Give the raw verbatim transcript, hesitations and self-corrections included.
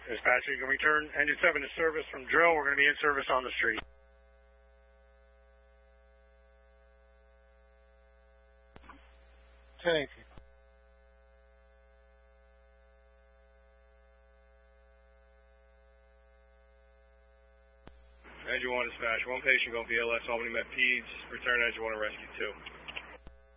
Dispatcher, you can return engine seven to service from drill. We're going to be in service on the street. ten eighteen. Engine one dispatch, one patient going B L S, Albany Med Peds, return engine one to rescue two.